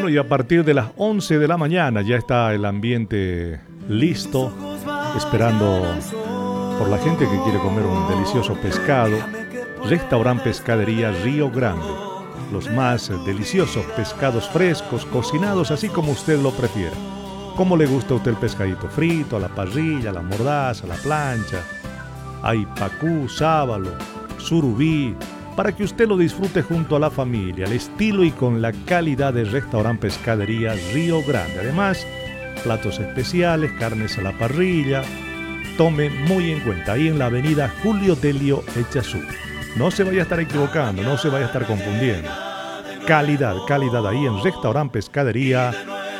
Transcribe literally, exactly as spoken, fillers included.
Bueno, y a partir de las once de la mañana ya está el ambiente listo, esperando por la gente que quiere comer un delicioso pescado. Restaurante Pescadería Río Grande. Los más deliciosos pescados frescos, cocinados así como usted lo prefiera. ¿Cómo le gusta a usted el pescadito? Frito, a la parrilla, a la mordaza, a la plancha. Hay pacú, sábalo, surubí, para que usted lo disfrute junto a la familia, al estilo y con la calidad del Restaurante Pescadería Río Grande. Además, platos especiales, carnes a la parrilla. Tome muy en cuenta, ahí en la avenida Julio Delio Echazú. No se vaya a estar equivocando, no se vaya a estar confundiendo. Calidad, calidad ahí en Restaurante Pescadería